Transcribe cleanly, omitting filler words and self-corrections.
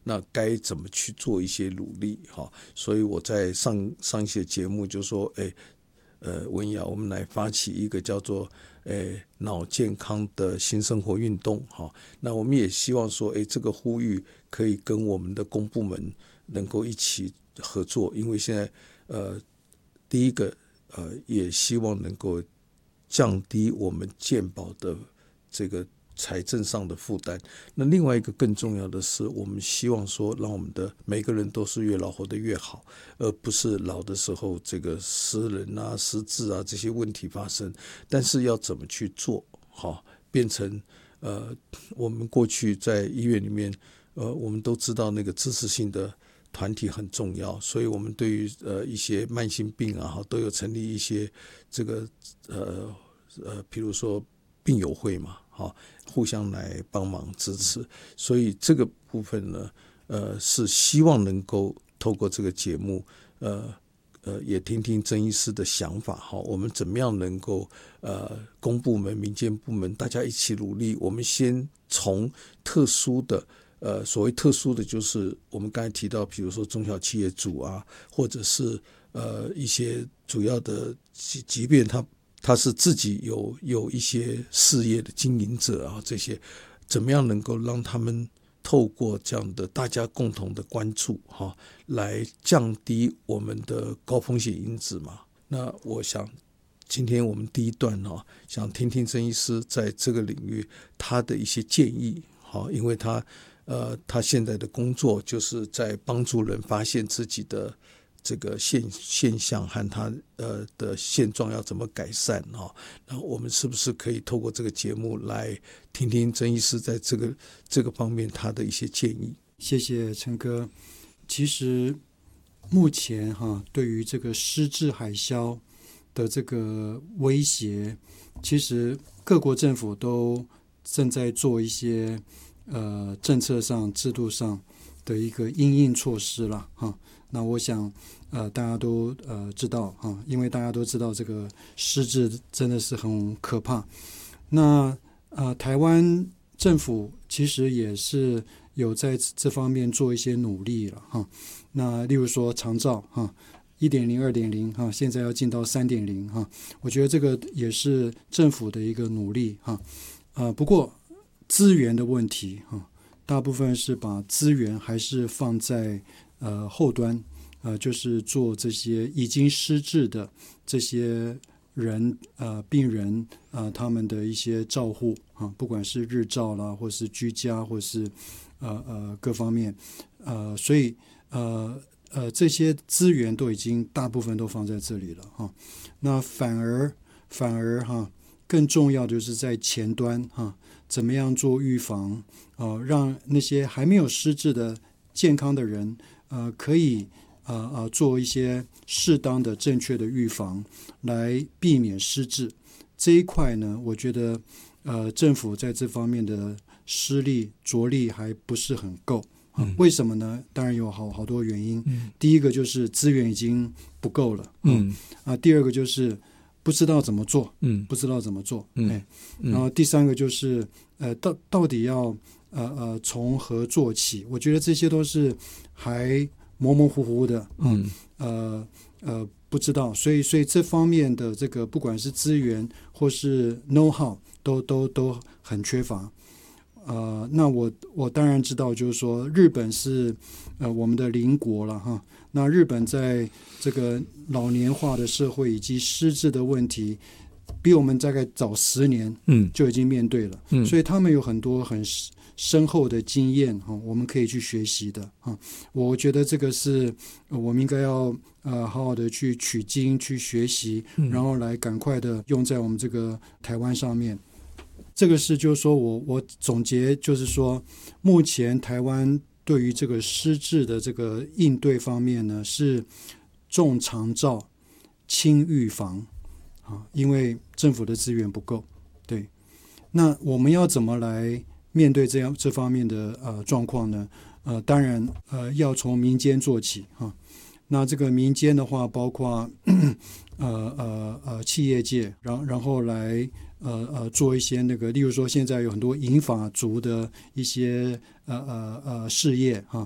那该怎么去做一些努力哈。所以我在上一些节目就说，文雅，我们来发起一个叫做脑健康的新生活运动哈。那我们也希望说，这个呼吁可以跟我们的公部门能够一起合作，因为现在第一个也希望能够降低我们健保的这个财政上的负担。那另外一个更重要的是，我们希望说让我们的每个人都是越老活得越好，而不是老的时候这个失能啊失智啊这些问题发生。但是要怎么去做好，变成我们过去在医院里面我们都知道那个支持性的团体很重要，所以我们对于一些慢性病啊都有成立一些这个比如说病友会嘛，互相来帮忙支持。所以这个部分呢是希望能够透过这个节目也听听曾医师的想法，我们怎么样能够公部门民间部门大家一起努力。我们先从特殊的所谓特殊的就是我们刚才提到比如说中小企业主啊，或者是一些主要的即便他是自己有一些事业的经营者啊，这些怎么样能够让他们透过这样的大家共同的关注来降低我们的高风险因子嘛。那我想今天我们第一段想听听曾医师在这个领域他的一些建议，因为他现在的工作就是在帮助人发现自己的这个现象和他的现状要怎么改善那我们是不是可以透过这个节目来听听曾医师在这个方面他的一些建议？ 谢谢陈哥。其实目前对于这个失智海啸的这个威胁，其实各国政府都正在做一些政策上制度上的一个因应措施了那我想大家都知道因为大家都知道这个失智真的是很可怕。那台湾政府其实也是有在这方面做一些努力了那例如说长照1.0 2.0 现在要进到 3.0 我觉得这个也是政府的一个努力不过资源的问题大部分是把资源还是放在后端就是做这些已经失智的这些人病人他们的一些照护不管是日照啦，或是居家，或是各方面所以这些资源都已经大部分都放在这里了那反而更重要的就是在前端怎么样做预防让那些还没有失智的健康的人可以做一些适当的正确的预防来避免失智。这一块呢，我觉得政府在这方面的施力着力还不是很够为什么呢？当然有好多原因第一个就是资源已经不够了第二个就是不知道怎么做然后第三个就是到底要从何做起？我觉得这些都是还模模糊糊的不知道，所以这方面的这个不管是资源或是 know how 都很缺乏那我当然知道就是说日本是我们的邻国了那日本在这个老年化的社会以及失智的问题比我们大概早10年就已经面对了所以他们有很多很深厚的经验我们可以去学习的我觉得这个是我们应该要好好的去取经去学习然后来赶快的用在我们这个台湾上面。这个是就是说我总结就是说目前台湾对于这个失智的这个应对方面呢是重长照轻预防因为政府的资源不够对那我们要怎么来面对这方面的状况呢当然要从民间做起那这个民间的话包括企业界然后来做一些那个例如说现在有很多银发族的一些事业